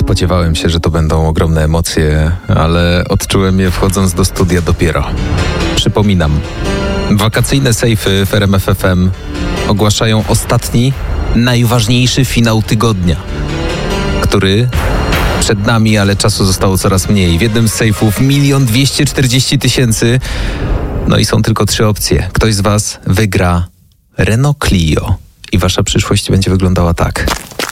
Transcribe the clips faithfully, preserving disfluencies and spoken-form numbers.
spodziewałem się, że to będą ogromne emocje, ale odczułem je wchodząc do studia dopiero. Przypominam, wakacyjne sejfy w R M F F M ogłaszają ostatni, najważniejszy finał tygodnia, który przed nami, ale czasu zostało coraz mniej. W jednym z sejfów milion dwieście czterdzieści tysięcy. No i są tylko trzy opcje. Ktoś z was wygra Renault Clio i wasza przyszłość będzie wyglądała tak.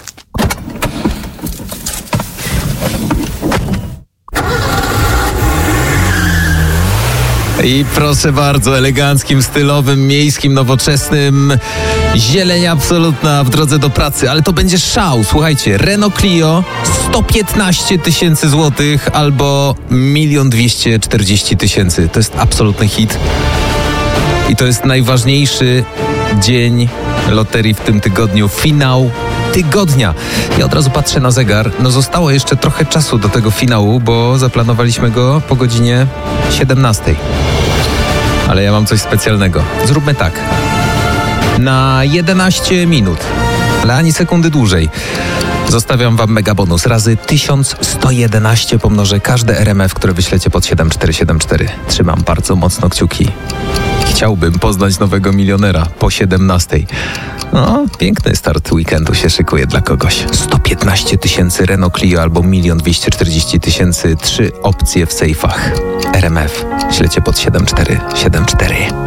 I proszę bardzo, eleganckim, stylowym, miejskim, nowoczesnym, zieleń absolutna w drodze do pracy, ale to będzie szał. Słuchajcie, Renault Clio sto piętnaście tysięcy złotych albo milion dwieście czterdzieści tysięcy. To jest absolutny hit. I to jest najważniejszy dzień loterii w tym tygodniu. Finał tygodnia. Ja od razu patrzę na zegar. No zostało jeszcze trochę czasu do tego finału, bo zaplanowaliśmy go po godzinie siedemnastej. Ale ja mam coś specjalnego. Zróbmy tak. Na jedenaście minut, ale ani sekundy dłużej, zostawiam wam mega bonus razy tysiąc sto jedenaście pomnożę każde R M F, które wyślecie pod siedem cztery siedem cztery. Trzymam bardzo mocno kciuki. Chciałbym poznać nowego milionera po siedemnastej. No, piękny start weekendu się szykuje dla kogoś. sto piętnaście tysięcy Renault Clio albo milion dwieście czterdzieści tysięcy. Trzy opcje w sejfach. R M F. Ślecie pod siedem cztery siedem cztery.